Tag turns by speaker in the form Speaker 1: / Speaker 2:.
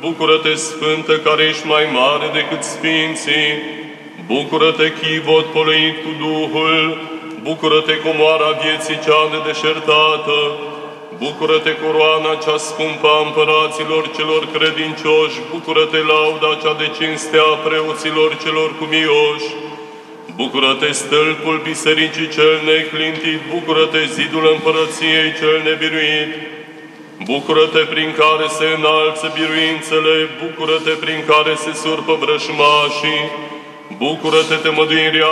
Speaker 1: Bucură-te, Sfântă, care ești mai mare decât Sfinții! Bucură-te, chivot pălăit cu Duhul! Bucură-te, comoara vieții cea nedeșertată! Bucură-te, coroana cea scumpă a împăraților celor credincioși! Bucură-te, lauda cea de cinste a preoților celor cumioși! Bucură-te, stâlpul bisericii cel neclintit! Bucură-te, zidul împărăției cel nebiruit! Bucură-te, prin care se înalță biruințele! Bucură-te, prin care se surpă vrășmașii! Bucură-te, temăduirea